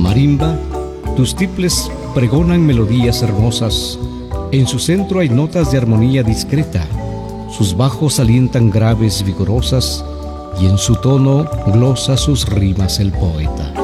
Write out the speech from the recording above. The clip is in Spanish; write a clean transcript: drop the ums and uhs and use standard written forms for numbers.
Marimba, tus tiples pregonan melodías hermosas. En su centro hay notas de armonía discreta. Sus bajos alientan graves vigorosas y en su tono glosa sus rimas el poeta.